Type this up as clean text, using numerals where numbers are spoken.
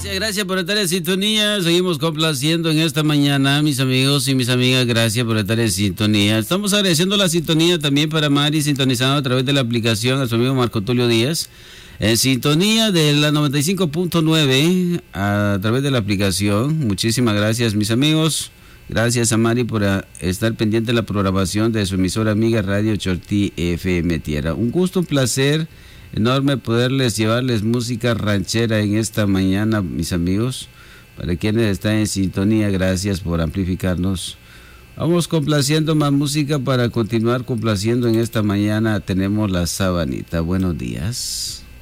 Gracias por estar en sintonía. Seguimos complaciendo en esta mañana, mis amigos y mis amigas. Gracias por estar en sintonía. Estamos agradeciendo la sintonía también para Mari, sintonizando a través de la aplicación, a su amigo Marco Tulio Díaz. En sintonía de la 95.9 a través de la aplicación. Muchísimas gracias, mis amigos. Gracias a Mari por estar pendiente de la programación de su emisora amiga Radio Chortí FM Tierra. Un gusto, un placer enorme poderles llevarles música ranchera en esta mañana, mis amigos. Para quienes están en sintonía, gracias por amplificarnos. Vamos complaciendo más música para continuar complaciendo en esta mañana. Tenemos La Sabanita. Buenos días.